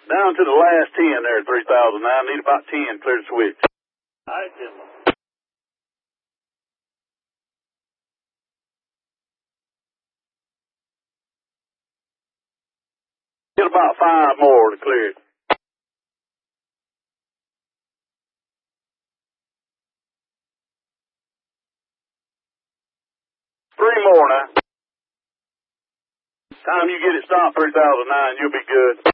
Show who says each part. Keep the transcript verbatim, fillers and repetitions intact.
Speaker 1: Down to the last ten there, three thousand nine. Need about ten, clear the switch.
Speaker 2: All right, gentlemen.
Speaker 1: Get about five more to clear it. Three more now. Time you get it stopped, three thousand nine, you'll be good.